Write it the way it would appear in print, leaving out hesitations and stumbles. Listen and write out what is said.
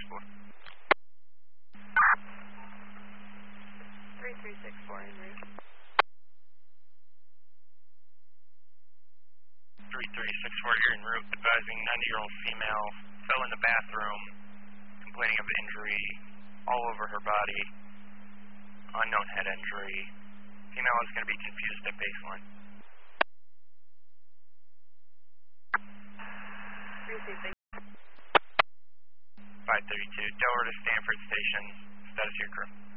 3364 en route. 3364, you're en route, advising 90-year-old female fell in the bathroom, complaining of injury all over her body, unknown head injury. Female is going to be confused at baseline. 532, Delaware to Stanford Station, status of your crew.